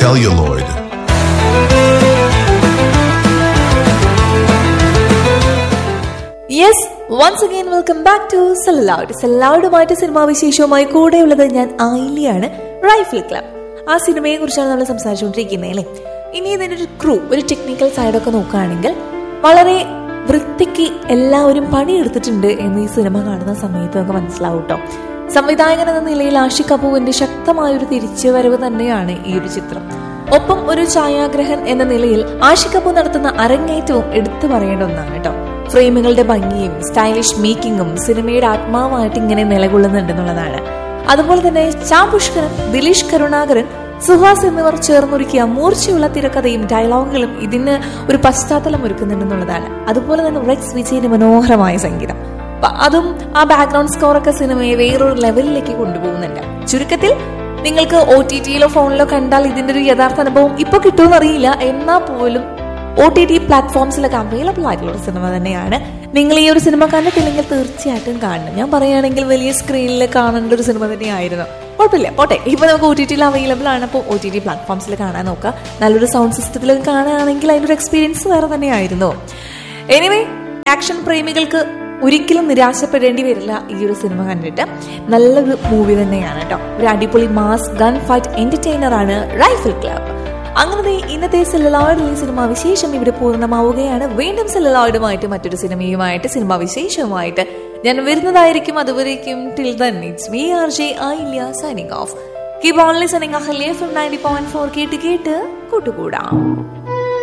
celluloid. Yes, once again welcome back to celluloid. സെല്ലുലോയിഡുമായിട്ട് cinema വിശേഷവുമായി കൂടെയുള്ളത് ഞാൻ ആയില്യാണ്, rifle club. ആ സിനിമയെ കുറിച്ചാണ് നമ്മൾ സംസാരിച്ചുകൊണ്ടിരിക്കുന്നത് അല്ലേ. ഇനി ഇതിൻ്റെ ഒരു ക്രൂ, ഒരു ടെക്നിക്കൽ സൈഡൊക്കെ നോക്കുകയാണെങ്കിൽ വളരെ വൃത്തിക്ക് എല്ലാവരും പണിയെടുത്തിട്ടുണ്ട് എന്ന് ഈ സിനിമ കാണുന്ന സമയത്ത് നമുക്ക് മനസ്സിലാവും കേട്ടോ. സംവിധായകൻ എന്ന നിലയിൽ ആഷിഖ് കപൂറിന്റെ ശക്തമായൊരു തിരിച്ചുവരവ് തന്നെയാണ് ഈ ഒരു ചിത്രം. ഒപ്പം ഒരു ഛായാഗ്രഹൻ എന്ന നിലയിൽ ആഷിഖ് കപൂർ നടത്തുന്ന അരങ്ങേറ്റവും എടുത്തു പറയേണ്ട ഒന്നാണ് കേട്ടോ. ഫ്രെയിമുകളുടെ ഭംഗിയും സ്റ്റൈലിഷ് മേക്കിങ്ങും സിനിമയുടെ ആത്മാവായിട്ട് ഇങ്ങനെ നിലകൊള്ളുന്നുണ്ടെന്നുള്ളതാണ്. അതുപോലെ തന്നെ ചാ പുഷ്കരൻ, ദിലീഷ് കരുണാകരൻ, സുഹാസ് എന്നിവർ ചേർന്നൊരുക്കിയ മൂർച്ചയുള്ള തിരക്കഥയും ഡയലോഗുകളും ഇതിന് ഒരു പശ്ചാത്തലം ഒരുക്കുന്നുണ്ടെന്നുള്ളതാണ്. അതുപോലെ തന്നെ റെക്സ് വിജയന്റെ മനോഹരമായ സംഗീതം, അതും ആ ബാക്ക്ഗ്രൗണ്ട് സ്കോറൊക്കെ സിനിമയെ വേറൊരു ലെവലിലേക്ക് കൊണ്ടുപോകുന്നുണ്ട്. ചുരുക്കത്തിൽ നിങ്ങൾക്ക് OTT-യിലോ ഫോണിലോ കണ്ടാൽ ഇതിന്റെ ഒരു യഥാർത്ഥ അനുഭവം ഇപ്പൊ കിട്ടുമെന്ന് അറിയില്ല. എന്നാൽ പോലും OTT പ്ലാറ്റ്ഫോംസിലൊക്കെ അവൈലബിൾ ആയിട്ടുള്ള ഒരു സിനിമ തന്നെയാണ്. നിങ്ങൾ ഈ ഒരു സിനിമ കണ്ടിട്ടില്ലെങ്കിൽ തീർച്ചയായിട്ടും കാണണം. ഞാൻ പറയുകയാണെങ്കിൽ വലിയ സ്ക്രീനിൽ കാണേണ്ട ഒരു സിനിമ തന്നെയായിരുന്നു. കുഴപ്പമില്ല, പോട്ടെ. ഇപ്പൊ നമുക്ക് OTT-യിൽ അവൈലബിൾ ആണ്. അപ്പോൾ OTT പ്ലാറ്റ്ഫോംസിൽ കാണാൻ നോക്കുക. നല്ലൊരു സൗണ്ട് സിസ്റ്റത്തിലൊക്കെ കാണുകയാണെങ്കിൽ അതിൻ്റെ ഒരു എക്സ്പീരിയൻസ് വേറെ തന്നെയായിരുന്നു. എനിവേ, ആക്ഷൻ പ്രേമികൾക്ക് ഒരിക്കലും നിരാശപ്പെടേണ്ടി വരില്ല ഈ ഒരു സിനിമ കണ്ടിട്ട്. നല്ലൊരു മൂവി തന്നെയാണ് കേട്ടോ. ഒരു അടിപൊളി മാസ് ഗൺ ഫൈറ്റ് എന്റർടൈനർ ആണ് റൈഫിൾ ക്ലബ്. അങ്ങനെ ഇന്നത്തെ സെല്ലുലോയിഡ് ഈ സിനിമാ വിശേഷം ഇവിടെ പൂർണ്ണമാവുകയാണ്. വീണ്ടും സെല്ലുലോയിഡുമായിട്ട് മറ്റൊരു സിനിമാ വിശേഷവുമായിട്ട് ഞാൻ വരുന്നതായിരിക്കും. അതുവരേക്കും till then it's me RJ Ayilya signing off. Keep on listening Ahalya FM 90.4 കേട്ട് കൂട്ടുകൂടാം.